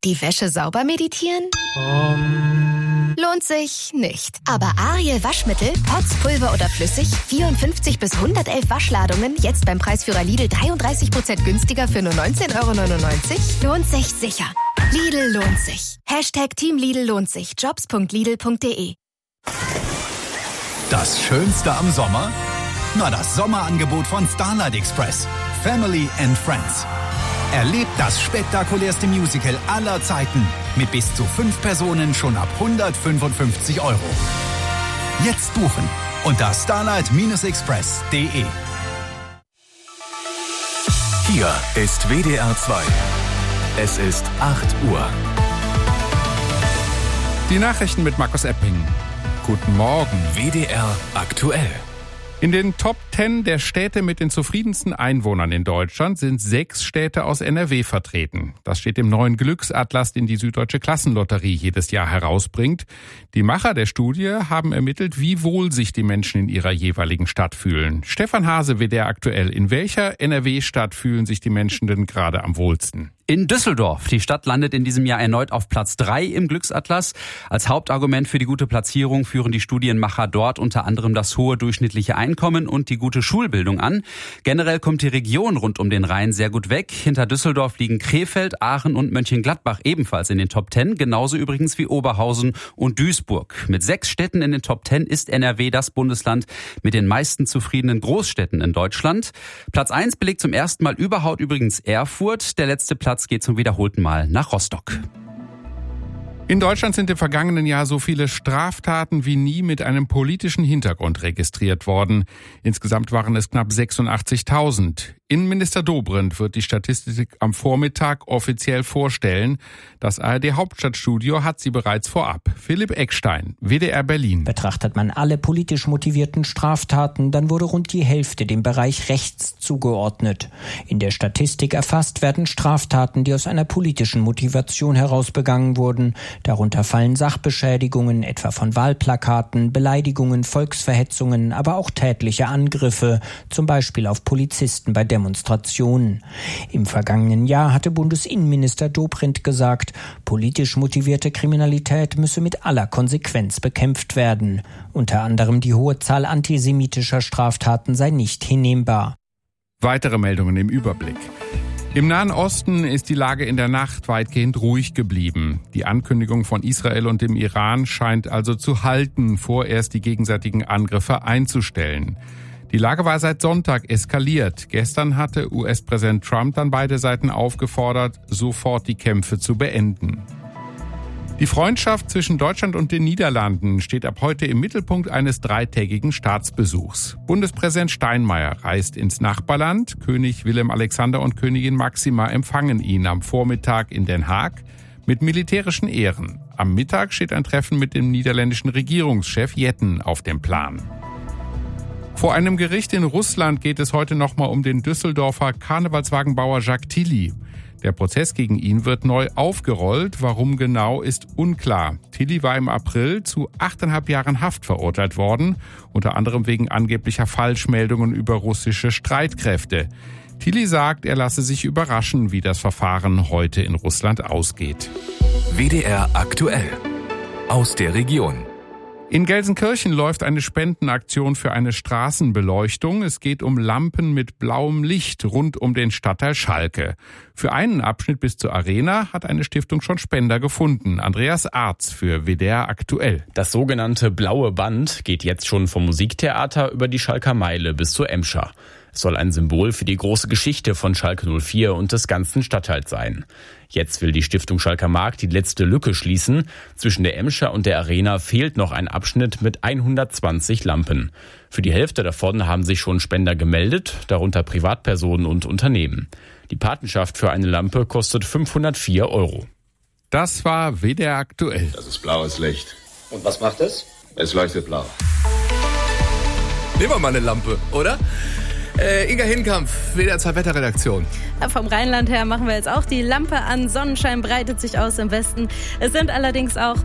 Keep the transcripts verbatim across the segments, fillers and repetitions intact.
Die Wäsche sauber meditieren? Um. Lohnt sich nicht. Aber Ariel Waschmittel, Pots, Pulver oder flüssig, vierundfünfzig bis hundertelf Waschladungen, jetzt beim Preisführer Lidl dreiunddreißig Prozent günstiger für nur neunzehn Euro neunundneunzig, lohnt sich sicher. Lidl lohnt sich. Hashtag Team Lidl lohnt sich. Jobs punkt lidl punkt de. Das Schönste am Sommer? Na, das Sommerangebot von Starlight Express. Family and Friends. Erlebt das spektakulärste Musical aller Zeiten mit bis zu fünf Personen schon ab hundertfünfundfünfzig Euro. Jetzt buchen unter starlight express punkt de. Hier ist W D R zwei. Es ist acht Uhr. Die Nachrichten mit Markus Epping. Guten Morgen. W D R aktuell. In den Top Ten der Städte mit den zufriedensten Einwohnern in Deutschland sind sechs Städte aus N R W vertreten. Das steht im neuen Glücksatlas, den die Süddeutsche Klassenlotterie jedes Jahr herausbringt. Die Macher der Studie haben ermittelt, wie wohl sich die Menschen in ihrer jeweiligen Stadt fühlen. Stefan Hase, W D R aktuell. In welcher N R W-Stadt fühlen sich die Menschen denn gerade am wohlsten? In Düsseldorf. Die Stadt landet in diesem Jahr erneut auf Platz drei im Glücksatlas. Als Hauptargument für die gute Platzierung führen die Studienmacher dort unter anderem das hohe durchschnittliche Einkommen und die gute Schulbildung an. Generell kommt die Region rund um den Rhein sehr gut weg. Hinter Düsseldorf liegen Krefeld, Aachen und Mönchengladbach ebenfalls in den Top Ten. Genauso übrigens wie Oberhausen und Duisburg. Mit sechs Städten in den Top Ten ist N R W das Bundesland mit den meisten zufriedenen Großstädten in Deutschland. Platz eins belegt zum ersten Mal überhaupt übrigens Erfurt. Der letzte Platz geht zum wiederholten Mal nach Rostock. In Deutschland sind im vergangenen Jahr so viele Straftaten wie nie mit einem politischen Hintergrund registriert worden. Insgesamt waren es knapp sechsundachtzigtausend. Innenminister Dobrindt wird die Statistik am Vormittag offiziell vorstellen. Das A R D-Hauptstadtstudio hat sie bereits vorab. Philipp Eckstein, W D R Berlin. Betrachtet man alle politisch motivierten Straftaten, dann wurde rund die Hälfte dem Bereich rechts zugeordnet. In der Statistik erfasst werden Straftaten, die aus einer politischen Motivation heraus begangen wurden. Darunter fallen Sachbeschädigungen, etwa von Wahlplakaten, Beleidigungen, Volksverhetzungen, aber auch tätliche Angriffe, zum Beispiel auf Polizisten bei Demonstrationen. Im vergangenen Jahr hatte Bundesinnenminister Dobrindt gesagt, politisch motivierte Kriminalität müsse mit aller Konsequenz bekämpft werden. Unter anderem die hohe Zahl antisemitischer Straftaten sei nicht hinnehmbar. Weitere Meldungen im Überblick. Im Nahen Osten ist die Lage in der Nacht weitgehend ruhig geblieben. Die Ankündigung von Israel und dem Iran scheint also zu halten, vorerst die gegenseitigen Angriffe einzustellen. Die Lage war seit Sonntag eskaliert. Gestern hatte U S-Präsident Trump dann beide Seiten aufgefordert, sofort die Kämpfe zu beenden. Die Freundschaft zwischen Deutschland und den Niederlanden steht ab heute im Mittelpunkt eines dreitägigen Staatsbesuchs. Bundespräsident Steinmeier reist ins Nachbarland. König Willem Alexander und Königin Máxima empfangen ihn am Vormittag in Den Haag mit militärischen Ehren. Am Mittag steht ein Treffen mit dem niederländischen Regierungschef Jetten auf dem Plan. Vor einem Gericht in Russland geht es heute nochmal um den Düsseldorfer Karnevalswagenbauer Jacques Tilly. Der Prozess gegen ihn wird neu aufgerollt. Warum genau, ist unklar. Tilly war im April zu achteinhalb Jahren Haft verurteilt worden, unter anderem wegen angeblicher Falschmeldungen über russische Streitkräfte. Tilly sagt, er lasse sich überraschen, wie das Verfahren heute in Russland ausgeht. W D R aktuell. Aus der Region. In Gelsenkirchen läuft eine Spendenaktion für eine Straßenbeleuchtung. Es geht um Lampen mit blauem Licht rund um den Stadtteil Schalke. Für einen Abschnitt bis zur Arena hat eine Stiftung schon Spender gefunden. Andreas Arz für W D R aktuell. Das sogenannte Blaue Band geht jetzt schon vom Musiktheater über die Schalker Meile bis zur Emscher. Es soll ein Symbol für die große Geschichte von Schalke null vier und des ganzen Stadtteils sein. Jetzt will die Stiftung Schalker Markt die letzte Lücke schließen. Zwischen der Emscher und der Arena fehlt noch ein Abschnitt mit hundertzwanzig Lampen. Für die Hälfte davon haben sich schon Spender gemeldet, darunter Privatpersonen und Unternehmen. Die Patenschaft für eine Lampe kostet fünfhundertvier Euro. Das war W D R aktuell. Das ist blaues Licht. Und was macht es? Es leuchtet blau. Nehmen wir mal eine Lampe, oder? Äh, Inga Hinkamp, W D R zwei Wetterredaktion. Ja, vom Rheinland her machen wir jetzt auch die Lampe an. Sonnenschein breitet sich aus im Westen. Es sind allerdings auch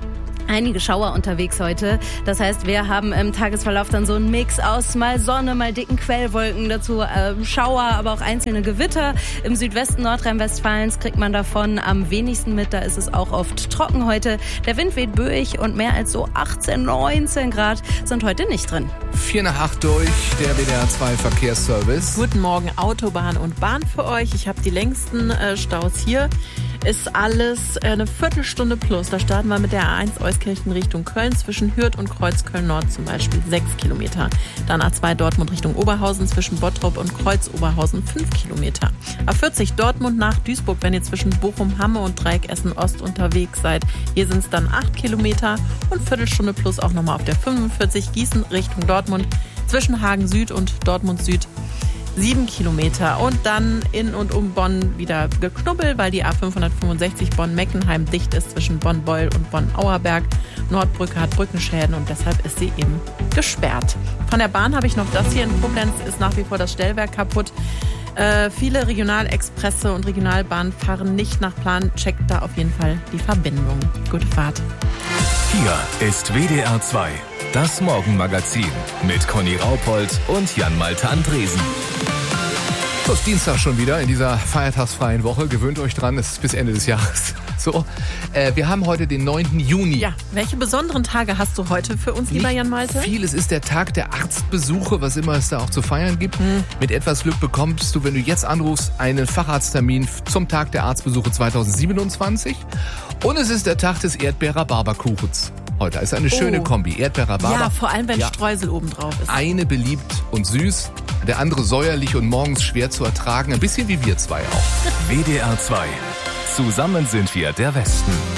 Einige Schauer unterwegs heute. Das heißt, wir haben im Tagesverlauf dann so einen Mix aus mal Sonne, mal dicken Quellwolken, dazu äh, Schauer, aber auch einzelne Gewitter. Im Südwesten Nordrhein-Westfalens kriegt man davon am wenigsten mit. Da ist es auch oft trocken heute. Der Wind weht böig und mehr als so achtzehn, neunzehn Grad sind heute nicht drin. Vier nach acht durch, der W D R zwei Verkehrsservice. Guten Morgen, Autobahn und Bahn für euch. Ich habe die längsten äh, Staus hier. Ist alles eine Viertelstunde plus. Da starten wir mit der A eins Euskirchen Richtung Köln zwischen Hürth und Kreuzköln-Nord zum Beispiel sechs Kilometer. Dann A zwei Dortmund Richtung Oberhausen zwischen Bottrop und Kreuz-Oberhausen fünf Kilometer. A vierzig Dortmund nach Duisburg, wenn ihr zwischen Bochum, Hamme und Dreieck Essen-Ost unterwegs seid. Hier sind es dann acht Kilometer und Viertelstunde plus auch nochmal auf der fünfundvierzig Gießen Richtung Dortmund zwischen Hagen Süd und Dortmund Süd. Sieben Kilometer und dann in und um Bonn wieder geknubbel, weil die A fünfhundertfünfundsechzig Bonn-Meckenheim dicht ist zwischen Bonn-Beul und Bonn-Auerberg. Nordbrücke hat Brückenschäden und deshalb ist sie eben gesperrt. Von der Bahn habe ich noch das hier. In Koblenz ist nach wie vor das Stellwerk kaputt. Äh, viele Regionalexpresse und Regionalbahnen fahren nicht nach Plan. Checkt da auf jeden Fall die Verbindung. Gute Fahrt. Hier ist W D R zwei, das Morgenmagazin mit Conny Raupold und Jan-Malte Andresen. So, ist Dienstag schon wieder in dieser feiertagsfreien Woche. Gewöhnt euch dran, es ist bis Ende des Jahres. So, äh, wir haben heute den neunten Juni. Ja, welche besonderen Tage hast du heute für uns, lieber Jan-Malte? Viel, es ist der Tag der Arztbesuche, was immer es da auch zu feiern gibt. Hm. Mit etwas Glück bekommst du, wenn du jetzt anrufst, einen Facharzttermin zum Tag der Arztbesuche zweitausendsiebenundzwanzig. Und es ist der Tag des Erdbeer-Rhabarberkuchens. Heute ist eine schöne oh. Kombi, Erdbeer-Rhabarber. Ja, vor allem, wenn ja. Streusel obendrauf ist. Eine beliebt und süß, der andere säuerlich und morgens schwer zu ertragen. Ein bisschen wie wir zwei auch. W D R zwei. Zusammen sind wir der Westen.